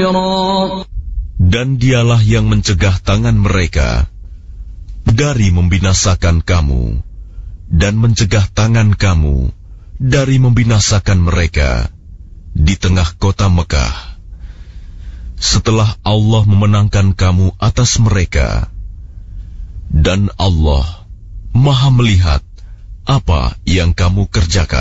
خيرا Dan dialah yang mencegah tangan mereka dari membinasakan kamu, dan mencegah tangan kamu dari membinasakan mereka di tengah kota Mekah. Setelah Allah memenangkan kamu atas mereka, dan Allah Maha melihat apa yang kamu kerjakan.